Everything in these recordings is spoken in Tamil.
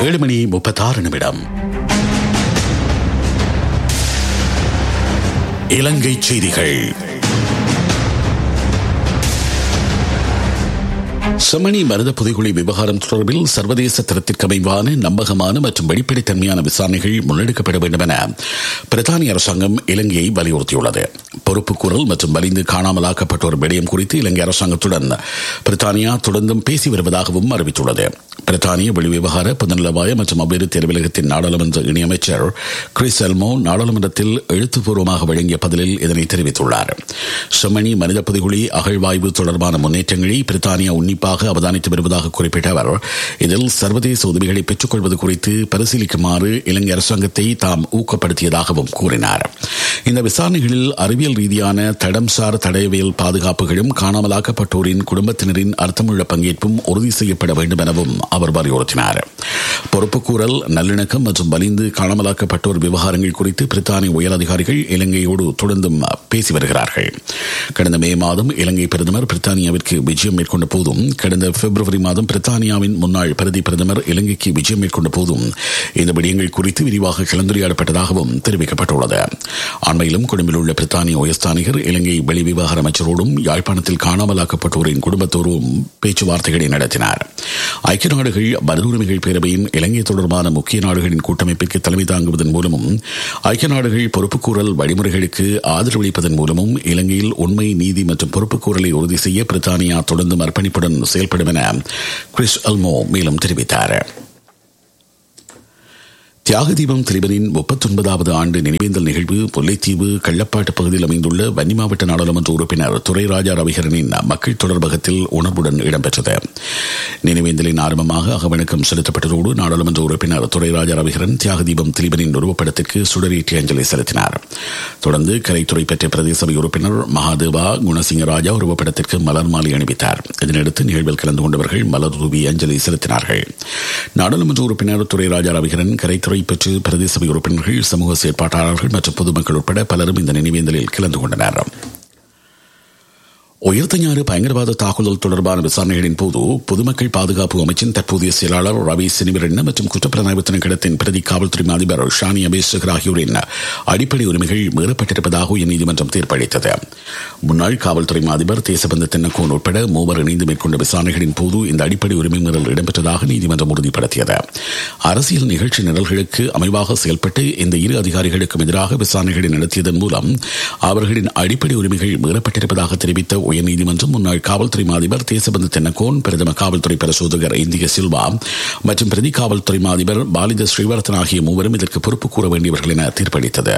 7:36. இலங்கை செய்திகள். செம்மணி மருத புதைகுழி விவகாரம் தொடர்பில் சர்வதேச தரத்திற்கமைவான நம்பகமான மற்றும் வெளிப்படைத்தன்மையான விசாரணைகள் முன்னெடுக்கப்பட வேண்டும் என பிரித்தானிய அரசாங்கம் இலங்கையை வலியுறுத்தியுள்ளது. பொறுப்புக்கூறல் மற்றும் வலிந்து காணாமலாக்கப்பட்டோர் விடயம் குறித்து இலங்கை அரசாங்கத்துடன் பிரித்தானியா தொடர்ந்தும் பேசி வருவதாகவும் அறிவித்துள்ளது. பிரித்தானிய வெளிவிவகார பொதுநலவாய மற்றும் அபிவிருத்தி அலுவலகத்தின் நாடாளுமன்ற இணையமைச்சர் கிறிஸ் எல்மோ நாடாளுமன்றத்தில் எழுத்துப்பூர்வமாக வழங்கிய பதிலில் இதனை தெரிவித்துள்ளார். செம்மணி மனித புதைகுழி அகழ்வாய்வு தொடர்பான முன்னேற்றங்களை பிரித்தானியா உன்னிப்பாக அவதானித்து வருவதாக குறிப்பிட்ட அவர், இதில் சர்வதேச உதவிகளை பெற்றுக் கொள்வது குறித்து பரிசீலிக்குமாறு இலங்கை அரசாங்கத்தை தாம் ஊக்கப்படுத்தியதாகவும் கூறினார். இந்த விசாரணைகளில் அறிவியல் ரீதியான தடம்சார் தடயவியல் பாதுகாப்புகளும் காணாமலாக்கப்பட்டோரின் குடும்பத்தினரின் அர்த்தமுள்ள பங்கேற்பும் உறுதி செய்யப்பட வேண்டும் எனவும் அவர் வலியுறுத்தினார். பொறுப்புக்கூறல், நல்லிணக்கம் மற்றும் வலிந்து காணாமலாக்கப்பட்டோர் விவகாரங்கள் குறித்து பிரித்தானிய உயர் அதிகாரிகள் இலங்கையோடு தொடர்ந்தும் பேசி வருகிறார்கள். கடந்த மே மாதம் இலங்கை பிரதமர் பிரித்தானியாவிற்கு விஜயம் மேற்கொண்ட போதும், கடந்த பிப்ரவரி மாதம் பிரித்தானியாவின் முன்னாள் பிரதி பிரதமர் இலங்கைக்கு விஜயம் மேற்கொண்ட போதும் இந்த விடயங்கள் குறித்து விரிவாக கலந்துரையாடப்பட்டதாகவும் தெரிவிக்கப்பட்டுள்ளது. அண்மையிலும் கொழும்பில் உள்ள பிரித்தானிய உயர்ஸ்தானிகர் இலங்கை வெளிவிவகார அமைச்சரோடும் யாழ்ப்பாணத்தில் காணாமலாக்கப்பட்டோரின் குடும்பத்தோரும் பேச்சுவார்த்தைகளை நடத்தினார். ஐக்கிய நாடுகள் மனித உரிமைகள் பேரவையின் இலங்கை தொடர்பான முக்கிய நாடுகளின் கூட்டமைப்பிற்கு தலைமை தாங்குவதன் மூலமும் ஐக்கிய நாடுகள் பொறுப்புக்கூறல் வழிமுறைகளுக்கு ஆதரவளிப்பதன் மூலமும் இலங்கையில் உண்மை, நீதி மற்றும் பொறுப்புக்கூறலை உறுதி செய்ய பிரித்தானியா தொடர்ந்து அர்ப்பணிப்புடன் செயல்படும் என கிறிஸ் எல்மோ மேலும் தெரிவித்தார். தியாகதீபம் திலீபனின் 39வது ஆண்டு நினைவேந்தல் நிகழ்வு முல்லைத்தீவு கள்ளப்பாட்டு பகுதியில் அமைந்துள்ள வன்னி மாவட்ட நாடாளுமன்ற உறுப்பினர் துரைராஜா ரவிகரனின் மக்கள் தொடர்பகத்தில் உணர்வுடன் இடம்பெற்றது. நினைவேந்தலின் ஆரம்பமாக அகவணக்கம் செலுத்தப்பட்டதோடு நாடாளுமன்ற உறுப்பினர் துரைராஜா ரவிகரன் தியாகதீபம் திலீபனின் உருவப்படத்திற்கு சுடரேற்றி அஞ்சலி செலுத்தினார். தொடர்ந்து கரைத்துறை பெற்ற பிரதேச சபை உறுப்பினர் மகாதேவா குணசிங்கராஜா உருவப்படத்திற்கு மலர் மாலை அணிவித்தார். இதனையடுத்து நிகழ்வில் கலந்து கொண்டவர்கள் மலர் தூவி அஞ்சலி செலுத்தினார்கள். நாடாளுமன்ற உறுப்பினர் துரைராஜா ரவிகரன், கரைத்துறை பெற்று பிரதேச சபை உறுப்பினர்கள், சமூக செயற்பாட்டாளர்கள் மற்றும் பொதுமக்கள் உட்பட பலரும் இந்த நினைவேந்தலில் கலந்து கொண்டனர். உயிர்த்தஞாறு பயங்கரவாத தாக்குதல் தொடர்பான விசாரணைகளின் போது பொதுமக்கள் பாதுகாப்பு அமைச்சின் தற்போதைய செயலாளர் ரவி சினிவரன் மற்றும் குற்றப்புலனாய்வு திணைக்களத்தின் பிரதி காவல்துறை அதிபர் ஷானி அபேசகர் ஆகியோரின் அடிப்படை உரிமைகள் மீறப்பட்டிருப்பதாக உயர்நீதிமன்றம் தீர்ப்பளித்தது. முன்னாள் காவல்துறை அதிபர் தேசபந்து தென்னக்கோன் உட்பட 3 இணைந்து மேற்கொண்ட விசாரணைகளின் போது இந்த அடிப்படை உரிமை மீறல் இடம்பெற்றதாக நீதிமன்றம் உறுதிப்படுத்தியது. அரசியல் நிகழ்ச்சி நிரல்களுக்கு அமைவாக செயல்பட்டு இந்த இரு அதிகாரிகளுக்கும் எதிராக விசாரணைகளை நடத்தியதன் மூலம் அவர்களின் அடிப்படை உரிமைகள் மீறப்பட்டிருப்பதாக தெரிவித்த உயர்நீதிமன்றம் முன்னாள் காவல்துறை அதிபர் தேசபந்து தென்னக்கோன், பிரதம காவல்துறை பரிசோதகர் இந்திய சில்வா மற்றும் பிரதி காவல்துறை அதிபர் பாலித ஸ்ரீவர்தன் ஆகிய 3 இதற்கு பொறுப்பு கூற வேண்டியவர்கள் என தீர்ப்பளித்தது.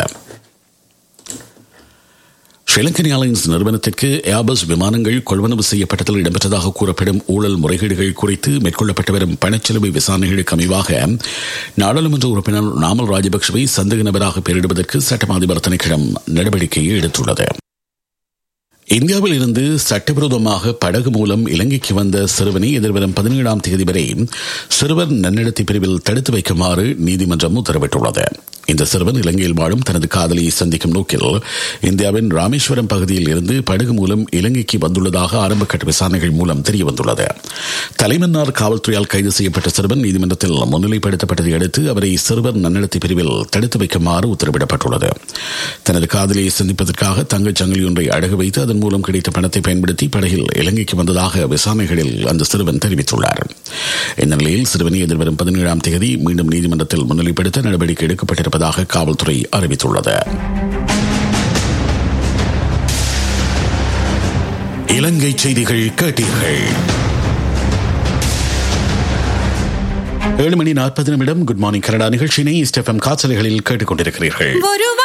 ஸ்ரீலங்கன் ஏர்லைன்ஸ் நிறுவனத்திற்கு ஏர்பஸ் விமானங்கள் கொள்வனவு செய்யப்பட்டதில் இடம்பெற்றதாக கூறப்படும் ஊழல் முறைகேடுகள் குறித்து மேற்கொள்ளப்பட்டு வரும் பணச்செலவு விசாரணைகளுக்கு அமைவாக நாடாளுமன்ற உறுப்பினர் நாமல் ராஜபக்சவை சந்தேக நபராக பெயரிடுவதற்கு சட்ட அதிபர் திணைக்களம் நடவடிக்கையை எடுத்துள்ளது. இந்தியாவில் இருந்து சட்டவிரோதமாக படகு மூலம் இலங்கைக்கு வந்த சிறுவனை எதிர்வரும் 17ஆம் தேதி வரை சிறுவர் நன்னடத்தை பிரிவில் தடுத்து வைக்குமாறு நீதிமன்றம் உத்தரவிட்டுள்ளது. இந்த சிறுவன் இலங்கையில் வாழும் தனது காதலியை சந்திக்கும் நோக்கில் இந்தியாவின் ராமேஸ்வரம் பகுதியில் இருந்து படகு மூலம் இலங்கைக்கு வந்துள்ளதாக ஆரம்பகட்ட விசாரணைகள் மூலம் தெரியவந்துள்ளது. தலைமன்னார் காவல்துறையால் கைது செய்யப்பட்ட சிறுவன் நீதிமன்றத்தில் முன்னிலைப்படுத்தப்பட்டதை அடுத்து அவரை சிறுவர் நன்னடத்தை பிரிவில் தடுத்து வைக்குமாறு உத்தரவிடப்பட்டுள்ளது. தனது காதலியை சந்திப்பதற்காக தங்கச் சங்கிலி ஒன்றை அடகு வைத்து அதன் மூலம் கிடைத்த பணத்தை பயன்படுத்தி படகில் இலங்கைக்கு வந்ததாக விசாரணைகளில் அந்த சிறுவன் தெரிவித்துள்ளார். இந்த நிலையில் சிறுவனை எதிர்வரும் 17ஆம் தேதி மீண்டும் நீதிமன்றத்தில் முன்னிலைப்படுத்த நடவடிக்கை எடுக்கப்பட்டிருப்பதாக காவல்துறை அறிவித்துள்ளது. இலங்கை செய்திகள் கேட்டீர்கள். 7:40 குட் மார்னிங் கனடா நிகழ்ச்சியினை ஸ்டெஃபம் காட்சலைகளில் கேட்டுக் கொண்டிருக்கிறீர்கள்.